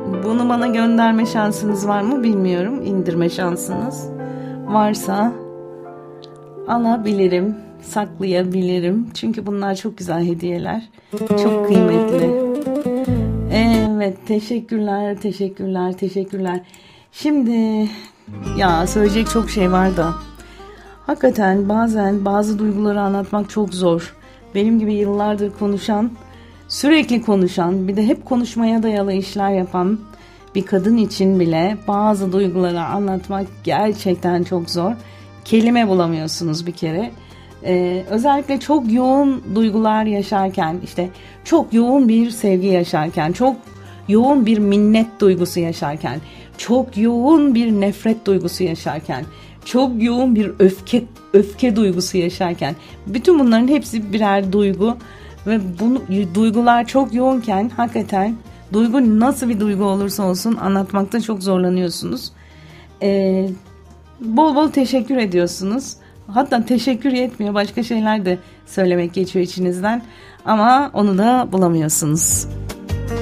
Bunu bana gönderme şansınız var mı bilmiyorum. İndirme şansınız varsa alabilirim, saklayabilirim. Çünkü bunlar çok güzel hediyeler. Çok kıymetli. Evet, teşekkürler. Şimdi ya söyleyecek çok şey var da. Hakikaten bazen bazı duyguları anlatmak çok zor. Benim gibi yıllardır konuşan, sürekli konuşan, bir de hep konuşmaya dayalı işler yapan bir kadın için bile bazı duyguları anlatmak gerçekten çok zor. Kelime bulamıyorsunuz bir kere. Özellikle çok yoğun duygular yaşarken, işte çok yoğun bir sevgi yaşarken, çok yoğun bir minnet duygusu yaşarken, çok yoğun bir nefret duygusu yaşarken, çok yoğun bir öfke duygusu yaşarken, bütün bunların hepsi birer duygu ve bu duygular çok yoğunken hakikaten duygu nasıl bir duygu olursa olsun anlatmakta çok zorlanıyorsunuz. Bol bol teşekkür ediyorsunuz. Hatta teşekkür yetmiyor, başka şeyler de söylemek geçiyor içinizden ama onu da bulamıyorsunuz.